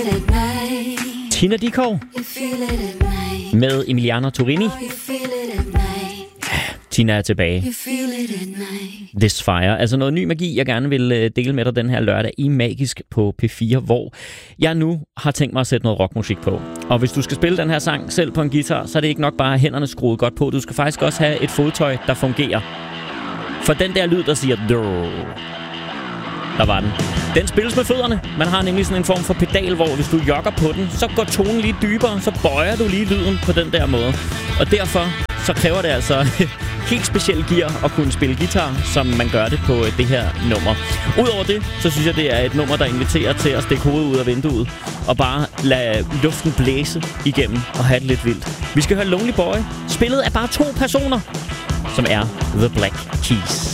Tina Dickow med Emiliano Torrini. Tina er tilbage. This Fire. Altså noget ny magi, jeg gerne vil dele med dig den her lørdag i Magisk på P4, hvor jeg nu har tænkt mig at sætte noget rockmusik på. Og hvis du skal spille den her sang selv på en guitar, så er det ikke nok bare hænderne skruet godt på. Du skal faktisk også have et fodtøj, der fungerer. For den der lyd, der siger... Der var den. Den spilles med fødderne. Man har nemlig sådan en form for pedal, hvor hvis du jogger på den, så går tonen lige dybere, så bøjer du lige lyden på den der måde. Og derfor så kræver det altså helt specielt gear at kunne spille guitar, som man gør det på det her nummer. Udover det, så synes jeg, det er et nummer, der inviterer til at stikke hovedet ud af vinduet og bare lade luften blæse igennem og have det lidt vildt. Vi skal høre Lonely Boy, spillet af bare 2 personer, som er The Black Keys.